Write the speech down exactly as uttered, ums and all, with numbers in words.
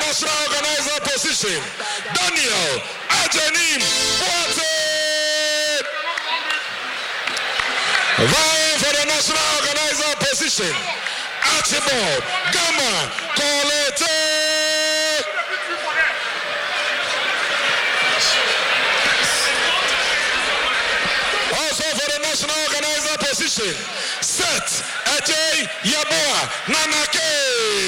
national organizer position, Daniel Ajanim Boate. Vying for the national organizer position, Archibald Gama Kolete. Also for the national organizer position, Seth Ejay Yaboa Nanake.